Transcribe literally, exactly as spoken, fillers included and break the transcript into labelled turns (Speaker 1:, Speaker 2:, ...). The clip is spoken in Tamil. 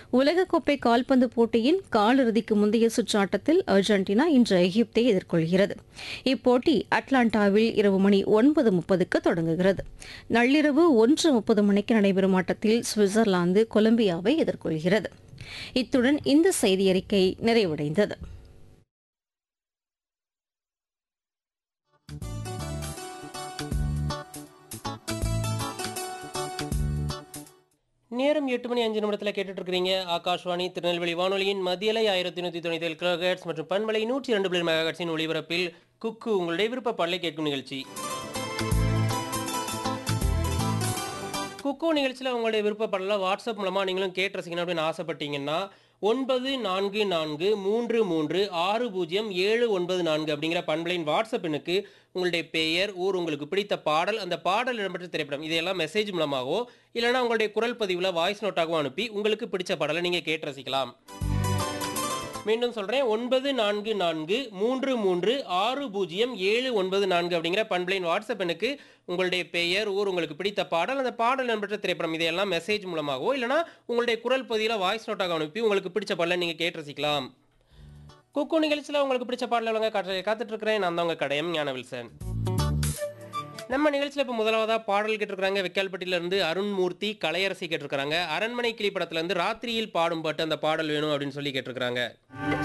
Speaker 1: உலகக்கோப்பை கால்பந்து போட்டியின் காலிறுதிக்கு முந்தைய சுற்று ஆட்டத்தில் அர்ஜென்டினா இன்று எகிப்தை எதிர்கொள்கிறது. இப்போட்டி அட்லாண்டாவில் இரவு மணி ஒன்பது முப்பதுக்கு தொடங்குகிறது. நள்ளிரவு ஒன்று முப்பது மணிக்கு நடைபெறும் ஆட்டத்தில் சுவிட்சர்லாந்து கொலம்பியாவை எதிர்கொள்கிறது. இத்துடன் இந்த செய்தியறிக்கை நிறைவடைந்தது.
Speaker 2: நேரம் எட்டு மணி அஞ்சு நிமிடத்தில் கேட்டுட்டு இருக்கிறீங்க ஆகாஷ்வாணி திருநெல்வேலி வானொலியின் மத்தியலை ஆயிரத்தி நூற்றி தொண்ணூத்தி ஏழு கிலோஹெர்ட்ஸ் மற்றும் பண்பலை நூற்றி இரண்டு புள்ளி மெகாஹெர்ட்ஸின் ஒளிபரப்பில் குக்கு உங்களுடைய விருப்ப பாடலை கேட்கும் நிகழ்ச்சி. குக்கு நிகழ்ச்சியில் உங்களுடைய விருப்ப பாடலை வாட்ஸ்அப் மூலமாக நீங்களும் கேட்டு ரசிக்கணும் அப்படின்னு ஆசைப்பட்டீங்கன்னா ஒன்பது நான்கு நான்கு மூன்று மூன்று ஆறு பூஜ்ஜியம் ஏழு ஒன்பது நான்கு அப்படிங்கிற பண்பலையின் வாட்ஸ்அப் எண்ணுக்கு உங்களுடைய பெயர், ஊர், உங்களுக்கு பிடித்த பாடல், அந்த பாடல் இடம்பெற்ற திரைப்படம் இதையெல்லாம் மெசேஜ் மூலமாகவோ இல்லைனா உங்களுடைய குரல் பதிவில் வாய்ஸ் நோட்டாகவும் அனுப்பி உங்களுக்கு பிடிச்ச பாடலை நீங்கள் கேட்டு ரசிக்கலாம். மீண்டும் சொல்கிறேன், ஒன்பது நான்கு நான்கு மூன்று மூன்று ஆறு பூஜ்ஜியம் ஏழு ஒன்பது நான்கு அப்படிங்கிற பண்பலையின் வாட்ஸ்அப் எண்ணுக்கு உங்களுடைய பெயர், ஊர், உங்களுக்கு பிடித்த பாடல், அந்த பாடல் இடம்பெற்ற திரைப்படம் இதையெல்லாம் மெசேஜ் மூலமாகவோ இல்லைனா உங்களுடைய குரல் பதிவில் வாய்ஸ் நோட்டாக அனுப்பி உங்களுக்கு பிடிச்ச பாடலை நீங்கள் கேட்டு ரசிக்கலாம். குக்கு நிகழ்ச்சியில் உங்களுக்கு பிடிச்ச பாடலை வழங்க காற்று காத்துட்டு இருக்கிறேன். நான் தான் உங்கள் கடையம் ஞானவில்சன். நம்ம நிகழ்ச்சியில் இப்போ முதலாவதாக பாடல் கேட்டிருக்கிறாங்க. வெக்கால்பட்டியிலேருந்து அருண்மூர்த்தி, கலையரசி கேட்டிருக்கிறாங்க. அரண்மனை கிளி படத்துலேருந்து ராத்திரியில் பாடும் பாட்டு அந்த பாடல் வேணும் அப்படின்னு சொல்லி கேட்டிருக்கிறாங்க.